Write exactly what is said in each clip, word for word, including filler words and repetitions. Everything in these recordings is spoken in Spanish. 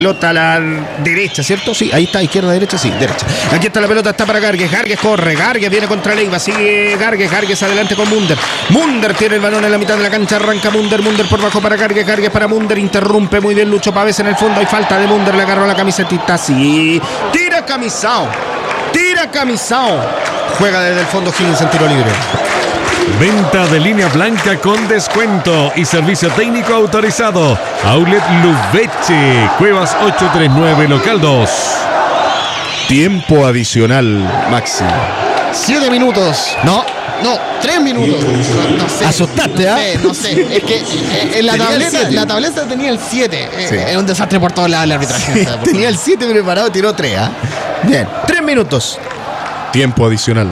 Pelota a la derecha, ¿cierto? Sí, ahí está, izquierda, derecha, sí, derecha. Aquí está la pelota, está para Gargues. Gargues corre, Gargues viene contra Leiva, sigue Gargues, Gargues adelante con Munder. Munder tiene el balón en la mitad de la cancha, arranca Munder, Munder por bajo para Gargues, Gargues para Munder, interrumpe muy bien Lucho Pavés en el fondo, hay falta de Munder, le agarró la camisetita, sí. Tira Camisao, tira Camisao. Juega desde el fondo Higgins en tiro libre. Venta de línea blanca con descuento y servicio técnico autorizado. Outlet Lubeche, Cuevas ochocientos treinta y nueve, local dos. Tiempo adicional, Maxi. Siete minutos. No, no, tres minutos. No, no sé. Asustaste, ¿ah? ¿eh? No sé, no sé. Es que eh, en la tableta, la tableta tenía el siete. Sí. Eh, era un desastre por todos lados el arbitraje. Sí, tenía el siete preparado, tiró tres, ¿ah? Bien, tres minutos. Tiempo adicional.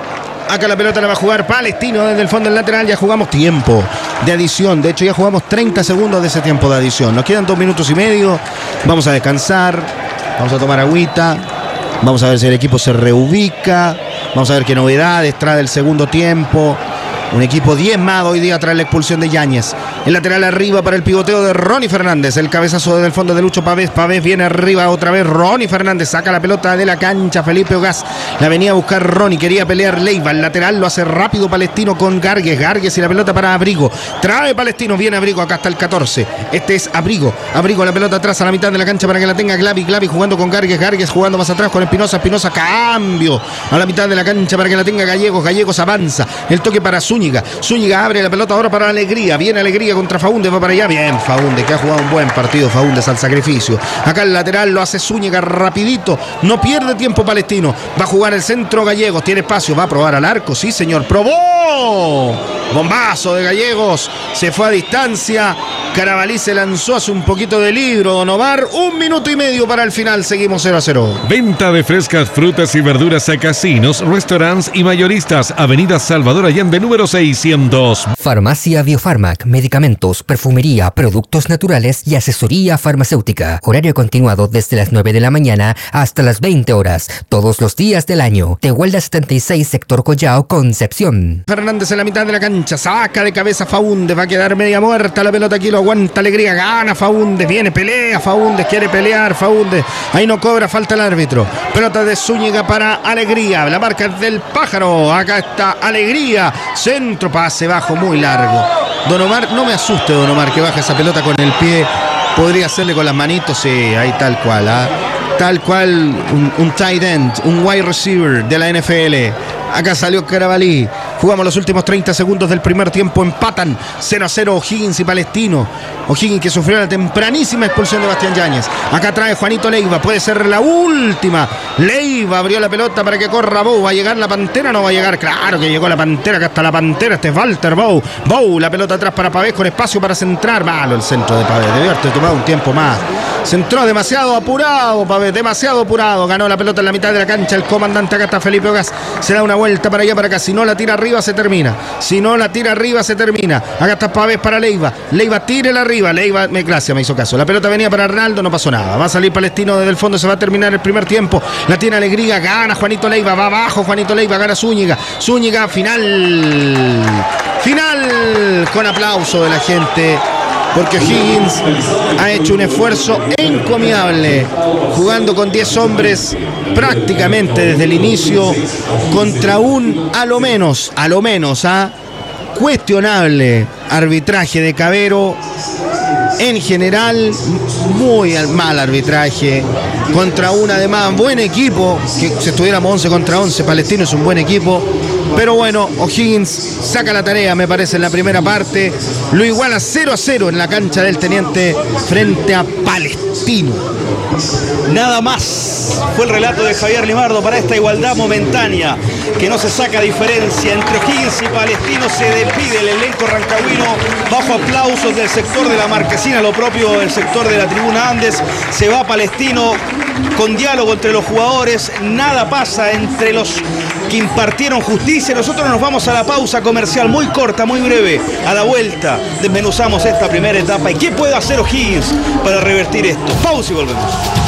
Acá la pelota la va a jugar Palestino desde el fondo del lateral. Ya jugamos tiempo de adición. De hecho, ya jugamos treinta segundos de ese tiempo de adición. Nos quedan dos minutos y medio. Vamos a descansar. Vamos a tomar agüita. Vamos a ver si el equipo se reubica. Vamos a ver qué novedades trae el segundo tiempo. Un equipo diezmado hoy día tras la expulsión de Yáñez. El lateral arriba para el pivoteo de Ronnie Fernández. El cabezazo desde el fondo de Lucho Pavés. Pavés viene arriba otra vez. Ronnie Fernández saca la pelota de la cancha. Felipe Ogaz la venía a buscar Ronnie. Quería pelear Leiva. El lateral lo hace rápido Palestino con Gargues. Gargues y la pelota para Abrigo. Trae Palestino. Viene Abrigo acá hasta el catorce. Este es Abrigo. Abrigo la pelota atrás a la mitad de la cancha para que la tenga Glavi. Glavi jugando con Gargues. Gargues jugando más atrás con Espinosa. Espinosa cambio a la mitad de la cancha para que la tenga Gallegos. Gallegos avanza. El toque para Zúñiga. Zúñiga abre la pelota ahora para Alegría. Viene Alegría contra Faúndez, va para allá. Bien, Faúndez, que ha jugado un buen partido. Faúndez al sacrificio. Acá el lateral lo hace Zúñiga rapidito. No pierde tiempo Palestino. Va a jugar el centro Gallegos. Tiene espacio. Va a probar al arco. Sí, señor. ¡Probó! Bombazo de Gallegos. Se fue a distancia. Carabalí se lanzó hace un poquito de libro. Don Omar, un minuto y medio para el final. Seguimos cero a cero. Venta de frescas frutas y verduras a casinos, restaurantes y mayoristas. Avenida Salvador Allende, número seiscientos. Farmacia Biofarmac, medicamentos, perfumería, productos naturales y asesoría farmacéutica. Horario continuado desde las nueve de la mañana hasta las veinte horas, todos los días del año. Tehuelda setenta y seis, sector Collao, Concepción. Fernández en la mitad de la cancha, saca de cabeza Faúndez, va a quedar media muerta la pelota aquí, lo aguanta Alegría, gana Faúndez, viene, pelea Faúndez, quiere pelear Faúndez, ahí no cobra, falta el árbitro. Pelota de Zúñiga para Alegría, la marca del Pájaro, acá está Alegría, centro, pase bajo muy largo. Don Omar, no me asuste Don Omar que baja esa pelota con el pie, podría hacerle con las manitos, sí, ahí tal cual, ¿ah? Tal cual un, un tight end, un wide receiver de la N F L. Acá salió Carabalí. Jugamos los últimos treinta segundos del primer tiempo. Empatan cero a cero O'Higgins y Palestino. O'Higgins que sufrió la tempranísima expulsión de Bastián Yáñez. Acá trae Juanito Leiva. Puede ser la última. Leiva abrió la pelota para que corra Bou. ¿Va a llegar la Pantera? No va a llegar. Claro que llegó la Pantera. Acá está la Pantera. Este es Walter Bou. Bou, la pelota atrás para Pavés con espacio para centrar. Malo el centro de Pavés. Debió haber tomado un tiempo más. Centró demasiado apurado Pavés. Demasiado apurado. Ganó la pelota en la mitad de la cancha. El comandante acá está Felipe Ogaz. Se da una vuelta para allá, para acá. Si no la tira arriba, se termina. Si no la tira arriba, se termina. Acá está Pavés para Leiva. Leiva, tírela arriba. Leiva, me, gracias, me hizo caso. La pelota venía para Arnaldo, no pasó nada. Va a salir Palestino desde el fondo, se va a terminar el primer tiempo. La tiene Alegría, gana Juanito Leiva. Va abajo Juanito Leiva, gana Zúñiga. Zúñiga, final. Final con aplauso de la gente. Porque Higgins ha hecho un esfuerzo encomiable, jugando con diez hombres prácticamente desde el inicio, contra un, a lo menos, a lo menos, ¿ah? cuestionable arbitraje de Cavero. En general, muy mal arbitraje, contra un además buen equipo, que si estuviéramos once contra once, Palestino es un buen equipo. Pero bueno, O'Higgins saca la tarea, me parece, en la primera parte. Lo iguala cero a cero en la cancha del Teniente frente a Palestino. Nada más. Fue el relato de Javier Limardo para esta igualdad momentánea, que no se saca diferencia entre O'Higgins y Palestino. Se despide el elenco rancagüino bajo aplausos del sector de la Marquesina, lo propio del sector de la Tribuna Andes. Se va Palestino con diálogo entre los jugadores. Nada pasa entre los que impartieron justicia. Nosotros nos vamos a la pausa comercial muy corta, muy breve. A la vuelta desmenuzamos esta primera etapa y qué puede hacer O'Higgins para revertir esto. Pausa y volvemos.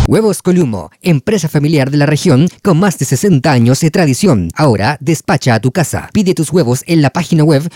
Huevos Columo, empresa familiar de la región con más de sesenta años de tradición. Ahora despacha a tu casa. Pide tus huevos en la página web